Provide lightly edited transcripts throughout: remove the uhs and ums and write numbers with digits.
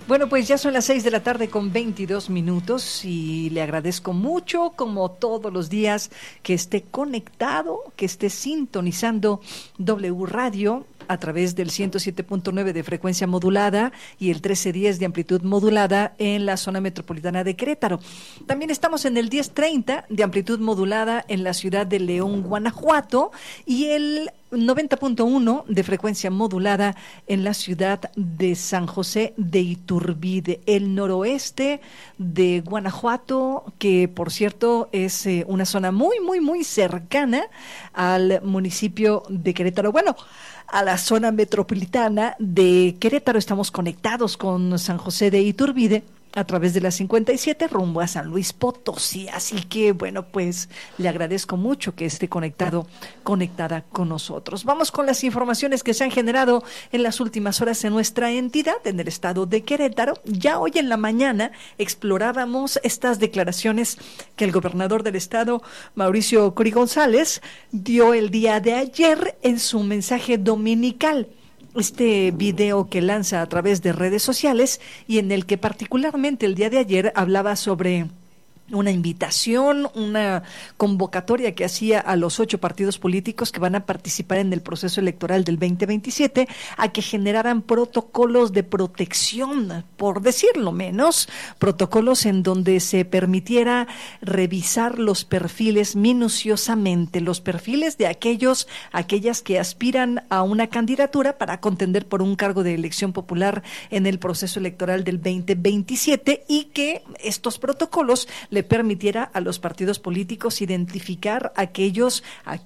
Bueno, pues ya son las 6:22 p.m. y le agradezco mucho, como todos los días, que esté conectado, que esté sintonizando W Radio a través del 107.9 de frecuencia modulada y el 1310 de amplitud modulada en la zona metropolitana de Querétaro. También estamos en el 1030 de amplitud modulada en la ciudad de León, Guanajuato, y el 90.1 de frecuencia modulada en la ciudad de San José de Iturbide, el noroeste de Guanajuato, que por cierto es una zona muy cercana al municipio de Querétaro. Bueno, a la zona metropolitana de Querétaro. Estamos conectados con San José de Iturbide a través de la 57 rumbo a San Luis Potosí. Así que, bueno, pues le agradezco mucho que esté conectada con nosotros. Vamos con las informaciones que se han generado en las últimas horas en nuestra entidad, en el estado de Querétaro. Ya hoy en la mañana explorábamos estas declaraciones que el gobernador del estado, Mauricio Curi González, dio el día de ayer en su mensaje dominical. Este video que lanza a través de redes sociales y en el que particularmente el día de ayer hablaba sobre una invitación, una convocatoria que hacía a los 8 partidos políticos que van a participar en el proceso electoral del 2027 a que generaran protocolos de protección, por decirlo menos, protocolos en donde se permitiera revisar los perfiles minuciosamente, los perfiles de aquellas que aspiran a una candidatura para contender por un cargo de elección popular en el proceso electoral del 2027 y que estos protocolos le permitiera a los partidos políticos identificar aquellas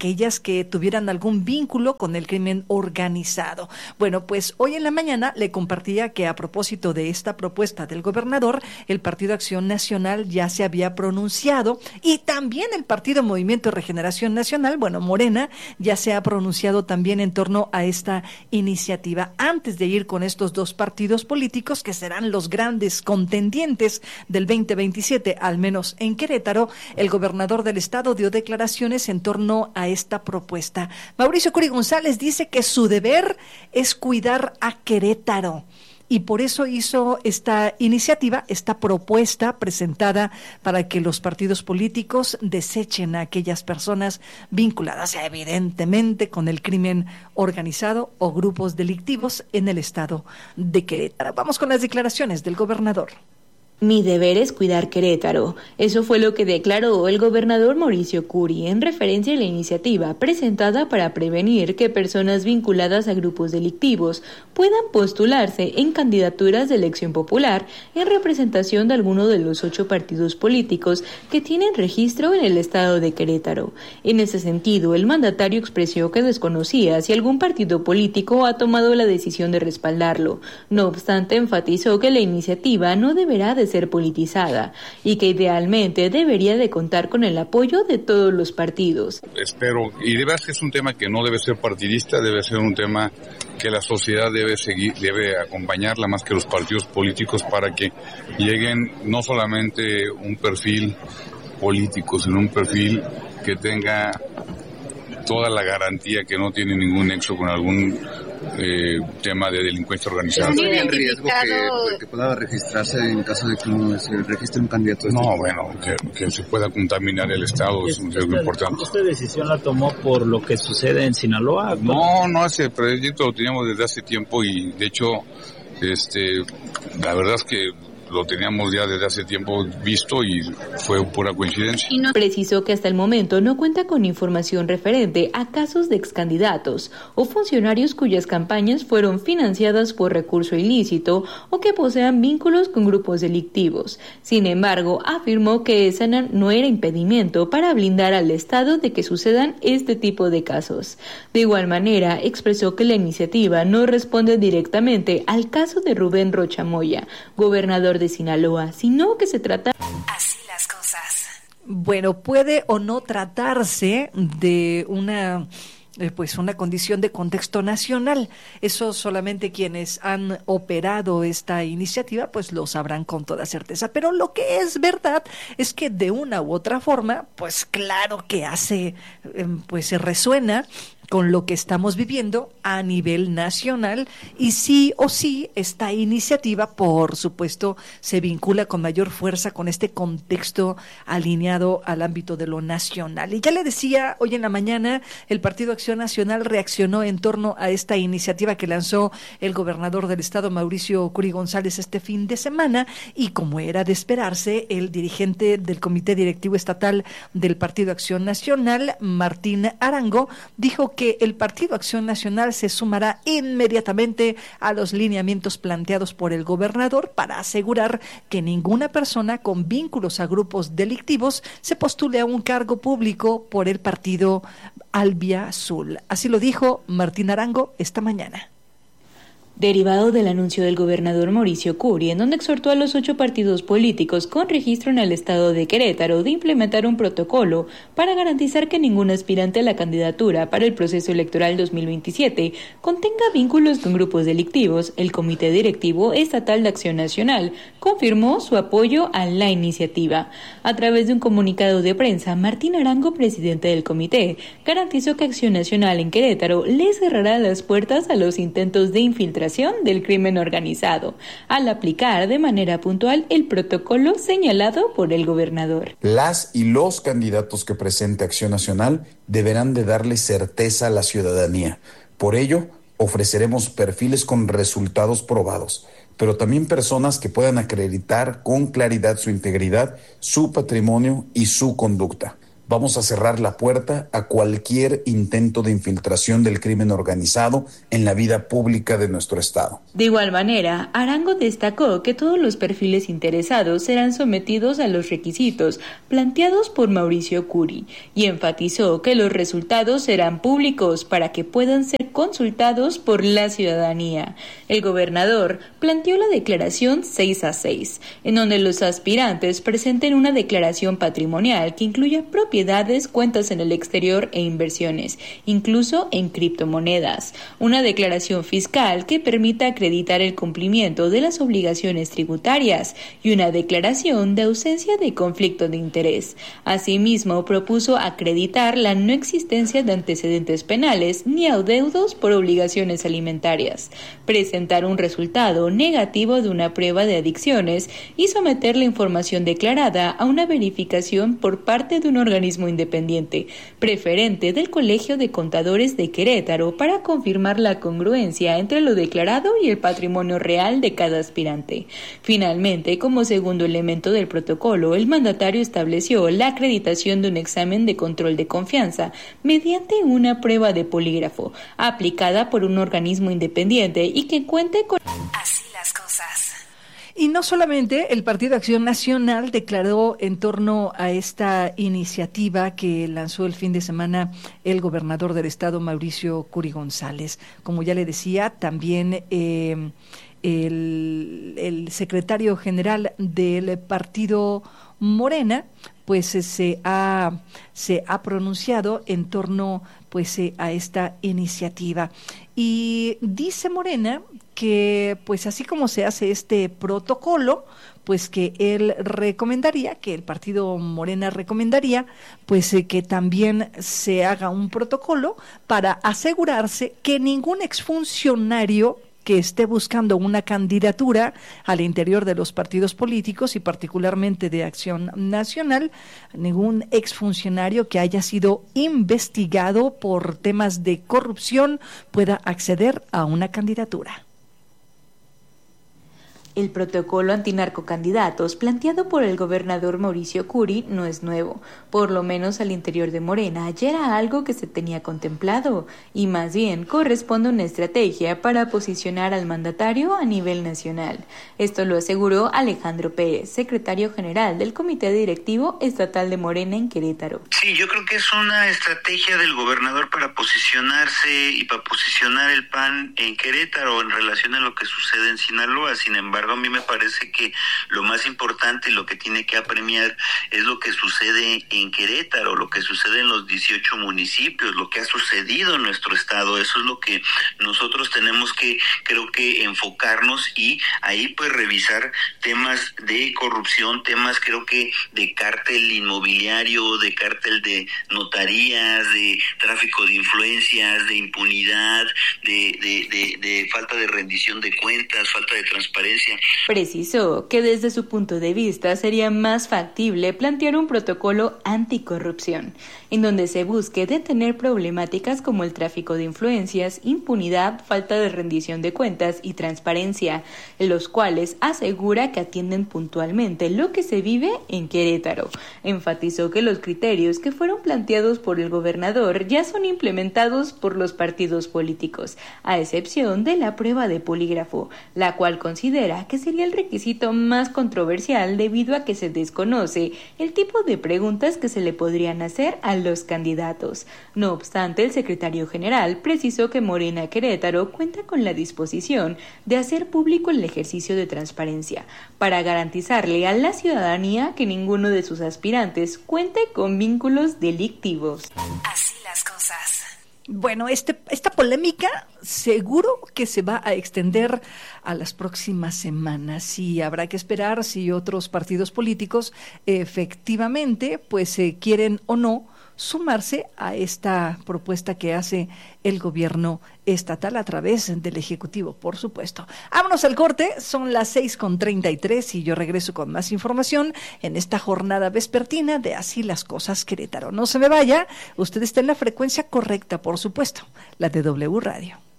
que tuvieran algún vínculo con el crimen organizado. Bueno, pues hoy en la mañana le compartía que a propósito de esta propuesta del gobernador, el Partido Acción Nacional ya se había pronunciado y también el Partido Movimiento de Regeneración Nacional, bueno, Morena, ya se ha pronunciado también en torno a esta iniciativa. Antes de ir con estos dos partidos políticos que serán los grandes contendientes del 2027, al menos en Querétaro, el gobernador del estado dio declaraciones en torno a esta propuesta. Mauricio Curi González dice que su deber es cuidar a Querétaro y por eso hizo esta iniciativa, esta propuesta presentada para que los partidos políticos desechen a aquellas personas vinculadas evidentemente con el crimen organizado o grupos delictivos en el estado de Querétaro. Vamos con las declaraciones del gobernador. Mi deber es cuidar Querétaro. Eso fue lo que declaró el gobernador Mauricio Curi en referencia a la iniciativa presentada para prevenir que personas vinculadas a grupos delictivos puedan postularse en candidaturas de elección popular en representación de alguno de los 8 partidos políticos que tienen registro en el estado de Querétaro. En ese sentido, el mandatario expresó que desconocía si algún partido político ha tomado la decisión de respaldarlo. No obstante, enfatizó que la iniciativa no deberá de ser politizada y que idealmente debería de contar con el apoyo de todos los partidos. Espero, y debe ser un tema que no debe ser partidista, debe ser un tema que la sociedad debe seguir, debe acompañarla más que los partidos políticos para que lleguen no solamente un perfil político, sino un perfil que tenga toda la garantía, que no tiene ningún nexo con algún tema de delincuencia organizada. ¿No hay riesgo que pueda registrarse en caso de que no se registre un candidato? No, bueno, que se pueda contaminar el estado es un riesgo importante. ¿Esta decisión la tomó por lo que sucede en Sinaloa? No, ese proyecto lo teníamos desde hace tiempo y de hecho, la verdad es que lo teníamos ya desde hace tiempo visto y fue pura coincidencia. Precisó que hasta el momento no cuenta con información referente a casos de excandidatos o funcionarios cuyas campañas fueron financiadas por recurso ilícito o que posean vínculos con grupos delictivos. Sin embargo, afirmó que ese no era impedimento para blindar al Estado de que sucedan este tipo de casos. De igual manera, expresó que la iniciativa no responde directamente al caso de Rubén Rocha Moya, gobernador de Sinaloa, sino que se trata así las cosas. Bueno, puede o no tratarse de una condición de contexto nacional. Eso solamente quienes han operado esta iniciativa pues lo sabrán con toda certeza. Pero lo que es verdad es que de una u otra forma, pues claro que se resuena con lo que estamos viviendo a nivel nacional, y sí o sí esta iniciativa, por supuesto, se vincula con mayor fuerza con este contexto alineado al ámbito de lo nacional. Y ya le decía, hoy en la mañana el Partido Acción Nacional reaccionó en torno a esta iniciativa que lanzó el gobernador del estado, Mauricio Curi González, este fin de semana, y como era de esperarse, el dirigente del Comité Directivo Estatal del Partido Acción Nacional, Martín Arango, dijo que el Partido Acción Nacional se sumará inmediatamente a los lineamientos planteados por el gobernador para asegurar que ninguna persona con vínculos a grupos delictivos se postule a un cargo público por el partido Albiazul. Así lo dijo Martín Arango esta mañana. Derivado del anuncio del gobernador Mauricio Curi, en donde exhortó a los 8 partidos políticos con registro en el estado de Querétaro de implementar un protocolo para garantizar que ningún aspirante a la candidatura para el proceso electoral 2027 contenga vínculos con grupos delictivos, el Comité Directivo Estatal de Acción Nacional confirmó su apoyo a la iniciativa. A través de un comunicado de prensa, Martín Arango, presidente del comité, garantizó que Acción Nacional en Querétaro le cerrará las puertas a los intentos de infiltración del crimen organizado, al aplicar de manera puntual el protocolo señalado por el gobernador. Las y los candidatos que presente Acción Nacional deberán de darle certeza a la ciudadanía. Por ello, ofreceremos perfiles con resultados probados, pero también personas que puedan acreditar con claridad su integridad, su patrimonio y su conducta. Vamos a cerrar la puerta a cualquier intento de infiltración del crimen organizado en la vida pública de nuestro estado. De igual manera, Arango destacó que todos los perfiles interesados serán sometidos a los requisitos planteados por Mauricio Curi y enfatizó que los resultados serán públicos para que puedan ser consultados por la ciudadanía. El gobernador planteó la declaración 6-6, en donde los aspirantes presenten una declaración patrimonial que incluya propiedades, cuentas en el exterior e inversiones, incluso en criptomonedas. Una declaración fiscal que permita acreditar el cumplimiento de las obligaciones tributarias y una declaración de ausencia de conflicto de interés. Asimismo, propuso acreditar la no existencia de antecedentes penales ni adeudos por obligaciones alimentarias, presentar un resultado negativo de una prueba de adicciones y someter la información declarada a una verificación por parte de un organismo independiente, preferente del Colegio de Contadores de Querétaro, para confirmar la congruencia entre lo declarado y el patrimonio real de cada aspirante. Finalmente, como segundo elemento del protocolo, el mandatario estableció la acreditación de un examen de control de confianza mediante una prueba de polígrafo, aplicada por un organismo independiente y que cuente con... Así las cosas. Y no solamente el Partido Acción Nacional declaró en torno a esta iniciativa que lanzó el fin de semana el gobernador del estado, Mauricio Curi González. Como ya le decía, también el secretario general del partido Morena, pues se ha pronunciado en torno pues a esta iniciativa. Y dice Morena que pues así como se hace este protocolo, pues que él recomendaría, que el partido Morena recomendaría, pues que también se haga un protocolo para asegurarse que ningún exfuncionario que esté buscando una candidatura al interior de los partidos políticos y particularmente de Acción Nacional, ningún exfuncionario que haya sido investigado por temas de corrupción pueda acceder a una candidatura. El protocolo antinarcocandidatos planteado por el gobernador Mauricio Curi no es nuevo, por lo menos al interior de Morena ya era algo que se tenía contemplado y más bien corresponde a una estrategia para posicionar al mandatario a nivel nacional. Esto lo aseguró Alejandro Pérez, secretario general del Comité Directivo Estatal de Morena en Querétaro. Sí, yo creo que es una estrategia del gobernador para posicionarse y para posicionar el PAN en Querétaro en relación a lo que sucede en Sinaloa. Sin embargo, embargo, a mí me parece que lo más importante y lo que tiene que apremiar es lo que sucede en Querétaro, lo que sucede en los 18 municipios, lo que ha sucedido en nuestro estado. Eso es lo que nosotros tenemos que, creo que, enfocarnos y ahí pues revisar temas de corrupción, temas creo que de cártel inmobiliario, de cártel de notarías, de tráfico de influencias, de impunidad, de falta de rendición de cuentas, falta de transparencia. Precisó que desde su punto de vista sería más factible plantear un protocolo anticorrupción, en donde se busque detener problemáticas como el tráfico de influencias, impunidad, falta de rendición de cuentas y transparencia, los cuales asegura que atienden puntualmente lo que se vive en Querétaro. Enfatizó que los criterios que fueron planteados por el gobernador ya son implementados por los partidos políticos, a excepción de la prueba de polígrafo, la cual considera que sería el requisito más controversial debido a que se desconoce el tipo de preguntas que se le podrían hacer a los candidatos. No obstante, el secretario general precisó que Morena Querétaro cuenta con la disposición de hacer público el ejercicio de transparencia para garantizarle a la ciudadanía que ninguno de sus aspirantes cuente con vínculos delictivos. Así las cosas. Bueno, esta polémica seguro que se va a extender a las próximas semanas y habrá que esperar si otros partidos políticos efectivamente pues quieren o no sumarse a esta propuesta que hace el gobierno estatal a través del Ejecutivo, por supuesto. Vámonos al corte, son las 6:33 y yo regreso con más información en esta jornada vespertina de Así las Cosas Querétaro. No se me vaya, usted está en la frecuencia correcta, por supuesto, la de W Radio.